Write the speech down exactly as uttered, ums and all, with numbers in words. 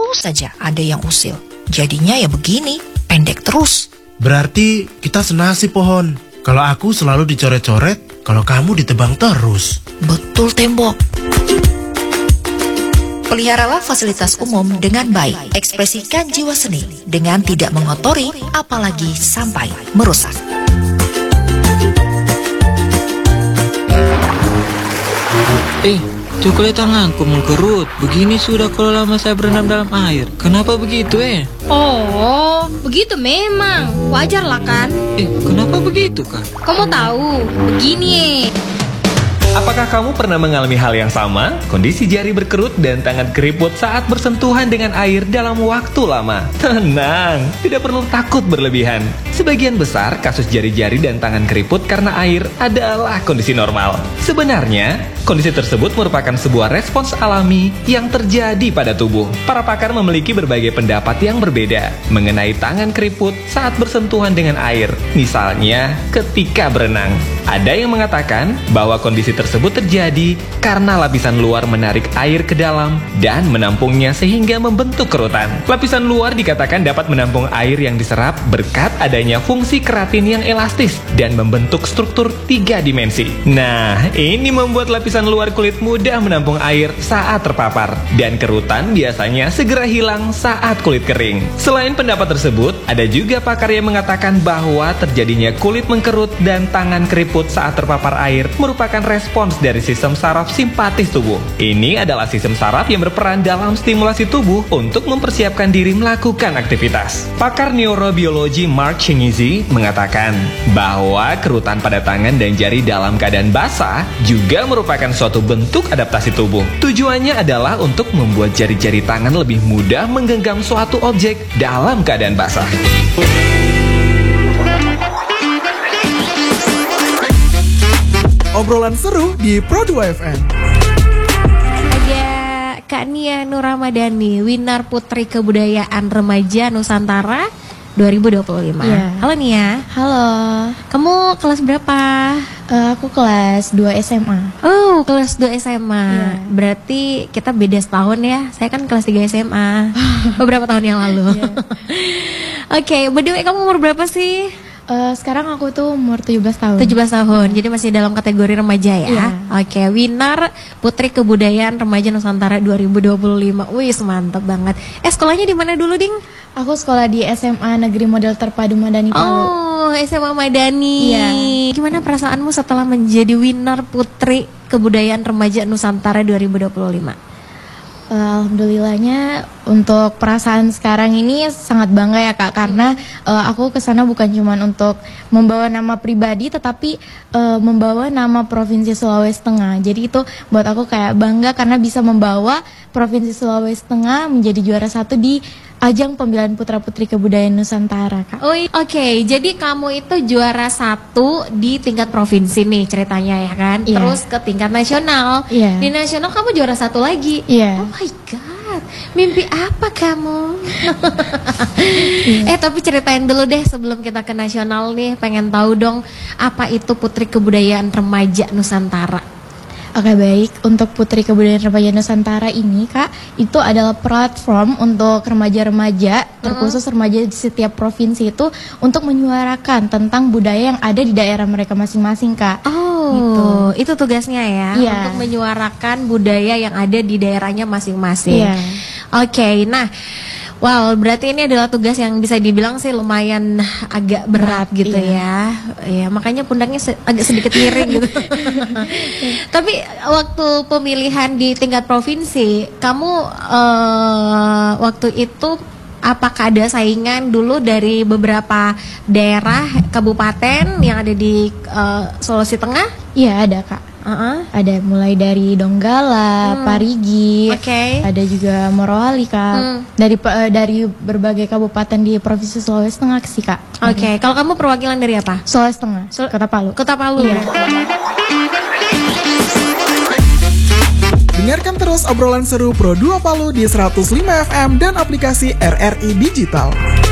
terus saja ada yang usil. Jadinya ya begini, pendek terus. Berarti kita senasib pohon. Kalau aku selalu dicoret-coret, kalau kamu ditebang terus. Betul tembok. Peliharalah fasilitas umum dengan baik. Ekspresikan jiwa seni dengan tidak mengotori, apalagi sampai merusak. Eh, coklat tanganku mengkerut. Begini sudah kalau lama saya berendam dalam air. Kenapa begitu eh? Oh, begitu memang. Wajar lah kan? Eh, kenapa begitu kak? Kamu tahu, begini eh. Apakah kamu pernah mengalami hal yang sama? Kondisi jari berkerut dan tangan keriput saat bersentuhan dengan air dalam waktu lama. Tenang, tidak perlu takut berlebihan. Sebagian besar kasus jari-jari dan tangan keriput karena air adalah kondisi normal. Sebenarnya, kondisi tersebut merupakan sebuah respons alami yang terjadi pada tubuh. Para pakar memiliki berbagai pendapat yang berbeda mengenai tangan keriput saat bersentuhan dengan air. Misalnya, ketika berenang. Ada yang mengatakan bahwa kondisi tersebut terjadi karena lapisan luar menarik air ke dalam dan menampungnya sehingga membentuk kerutan. Lapisan luar dikatakan dapat menampung air yang diserap berkat adanya fungsi keratin yang elastis dan membentuk struktur tiga dimensi. Nah, ini membuat lapisan luar kulit mudah menampung air saat terpapar dan kerutan biasanya segera hilang saat kulit kering. Selain pendapat tersebut, ada juga pakar yang mengatakan bahwa terjadinya kulit mengkerut dan tangan keriput saat terpapar air merupakan respons dari sistem saraf simpatis tubuh. Ini adalah sistem saraf yang berperan dalam stimulasi tubuh untuk mempersiapkan diri melakukan aktivitas. Pakar neurobiologi Mark Chinizzi mengatakan bahwa kerutan pada tangan dan jari dalam keadaan basah juga merupakan suatu bentuk adaptasi tubuh. Tujuannya adalah untuk membuat jari-jari tangan lebih mudah menggenggam suatu objek dalam keadaan basah. Obrolan seru di Pro dua F M. Ada Kak Nia Nur Ramadhani, Winner Putri Kebudayaan Remaja Nusantara dua ribu dua puluh lima. Ya. Halo Nia. Halo. Kamu kelas berapa? Uh, aku kelas dua S M A. Oh, kelas dua S M A. Ya. Berarti kita beda setahun ya. Saya kan kelas tiga S M A. Beberapa tahun yang lalu. Ya. Oke, okay, by the way kamu umur berapa sih? Uh, sekarang aku tuh umur tujuh belas tahun. tujuh belas tahun, jadi masih dalam kategori remaja ya. Iya. Oke, Winner Putri Kebudayaan Remaja Nusantara dua ribu dua puluh lima. Wih, mantap banget. Eh, sekolahnya di mana dulu, Ding? Aku sekolah di S M A Negeri Model Terpadu Madani Palu. Oh, S M A Madani. Iya. Gimana perasaanmu setelah menjadi Winner Putri Kebudayaan Remaja Nusantara dua ribu dua puluh lima? Uh, Alhamdulillahnya untuk perasaan sekarang ini sangat bangga ya Kak, karena uh, aku kesana bukan cuma untuk membawa nama pribadi tetapi uh, membawa nama Provinsi Sulawesi Tengah. Jadi itu buat aku kayak bangga karena bisa membawa Provinsi Sulawesi Tengah menjadi juara satu di ajang pemilihan putra-putri kebudayaan Nusantara, Kak. Oh, oke. Okay. Jadi kamu itu juara satu di tingkat provinsi nih ceritanya ya kan? Yeah. Terus ke tingkat nasional. Yeah. Di nasional kamu juara satu lagi. Yeah. Oh my god. Mimpi apa kamu? yeah. Eh tapi ceritain dulu deh sebelum kita ke nasional nih, pengen tahu dong apa itu Putri Kebudayaan Remaja Nusantara. Oke, baik, untuk Putri Kebudayaan Remaja Nusantara ini Kak, itu adalah platform untuk remaja-remaja, terkhusus remaja di setiap provinsi itu untuk menyuarakan tentang budaya yang ada di daerah mereka masing-masing Kak. Oh, gitu. Itu tugasnya ya, yeah. untuk menyuarakan budaya yang ada di daerahnya masing-masing. Yeah. Oke, okay, nah wow, berarti ini adalah tugas yang bisa dibilang sih lumayan agak berat, berat gitu iya. ya. Ya, makanya pundaknya se agak sedikit miring gitu. Tapi waktu pemilihan di tingkat provinsi, kamu uh, waktu itu apakah ada saingan dulu dari beberapa daerah kabupaten yang ada di uh, Sulawesi Tengah? Iya, ada Kak. Uh-uh. Ada mulai dari Donggala, hmm. Parigi, okay. ada juga Morowali Kak. Hmm. Dari uh, dari berbagai kabupaten di Provinsi Sulawesi Tengah sih Kak. Oke, okay. Kalau kamu perwakilan dari apa? Sulawesi Tengah, Sul Kota Palu. Kota Palu. Iya. Dengarkan terus obrolan seru Pro dua Palu di seratus lima F M dan aplikasi R R I Digital.